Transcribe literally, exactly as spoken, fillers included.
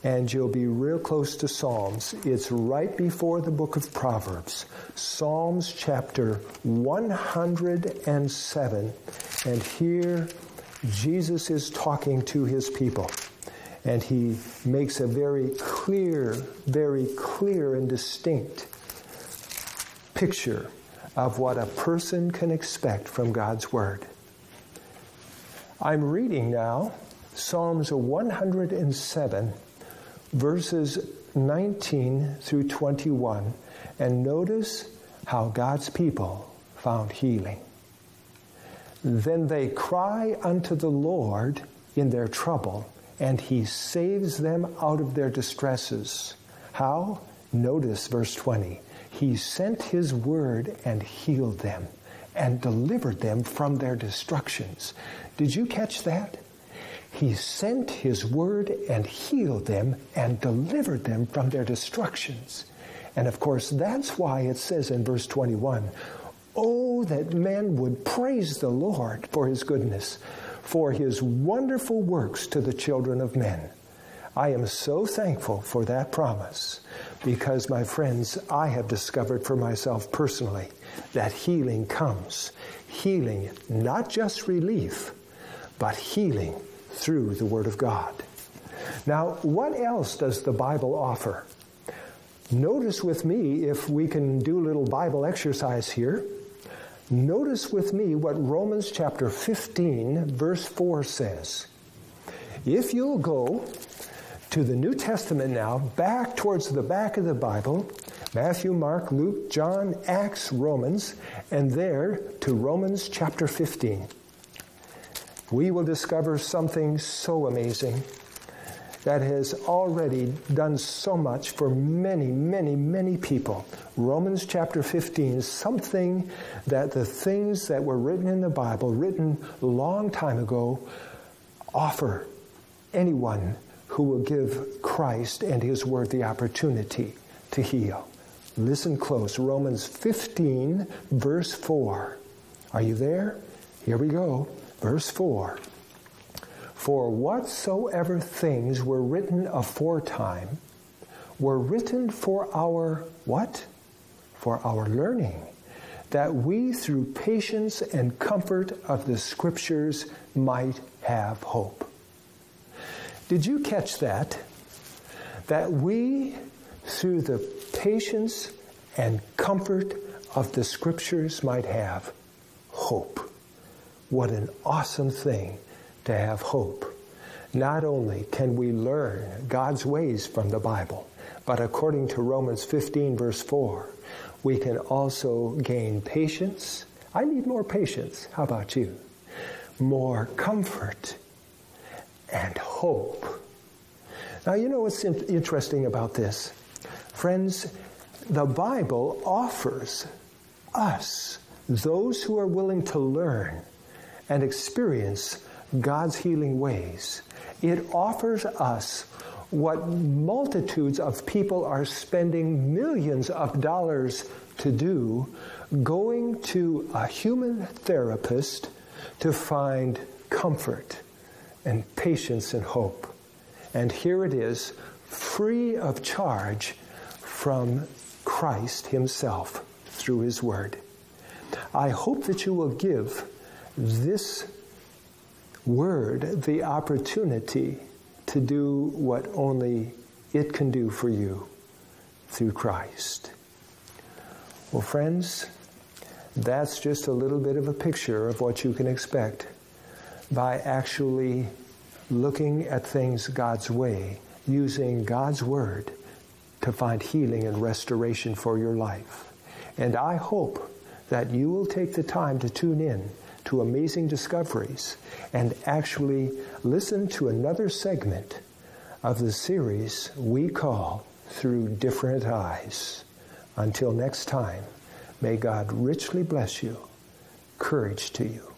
and you'll be real close to Psalms. It's right before the book of Proverbs. Psalms chapter one hundred seven. And here Jesus is talking to his people. And he makes a very clear, very clear and distinct picture of what a person can expect from God's Word. I'm reading now Psalms one hundred seven, verses nineteen through twenty-one, and notice how God's people found healing. Then they cry unto the Lord in their trouble, and he saves them out of their distresses. How? Notice verse twenty. He sent his word and healed them and delivered them from their destructions. Did you catch that? He sent his word and healed them and delivered them from their destructions. And of course, that's why it says in verse twenty-one, "Oh, that men would praise the Lord for his goodness, for his wonderful works to the children of men." I am so thankful for that promise because, my friends, I have discovered for myself personally that healing comes. Healing, not just relief, but healing through the Word of God. Now, what else does the Bible offer? Notice with me, if we can do a little Bible exercise here, notice with me what Romans chapter fifteen, verse four says. If you'll go to the New Testament now, back towards the back of the Bible, Matthew, Mark, Luke, John, Acts, Romans, and there to Romans chapter fifteen. We will discover something so amazing that has already done so much for many, many, many people. Romans chapter fifteen is something that the things that were written in the Bible, written a long time ago, offer anyone who will give Christ and his word the opportunity to heal. Listen close. Romans fifteen, verse four. Are you there? Here we go. Verse four. For whatsoever things were written aforetime were written for our what? For our learning, that we through patience and comfort of the Scriptures might have hope. Did you catch that? That we, through the patience and comfort of the Scriptures, might have hope. What an awesome thing to have hope. Not only can we learn God's ways from the Bible, but according to Romans fifteen, verse four, we can also gain patience. I need more patience. How about you? More comfort and hope. Now, you know what's interesting about this? Friends, the Bible offers us, those who are willing to learn and experience God's healing ways, it offers us what multitudes of people are spending millions of dollars to do, going to a human therapist to find comfort and patience and hope. And here it is, free of charge from Christ himself through his word. I hope that you will give this word the opportunity to do what only it can do for you through Christ. Well, friends, that's just a little bit of a picture of what you can expect by actually looking at things God's way, using God's word to find healing and restoration for your life. And I hope that you will take the time to tune in to Amazing Discoveries and actually listen to another segment of the series we call Through Different Eyes. Until next time, may God richly bless you. Courage to you.